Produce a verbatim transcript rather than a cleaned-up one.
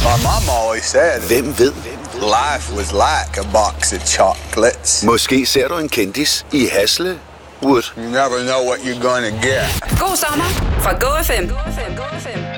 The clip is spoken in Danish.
My mom always said, Hvem ved? life was like a box of chocolates. Måske ser du en kendis i Hasle. Wood. You never know what you're gonna get. God sommer fra Go F M. Go F M. Go F M.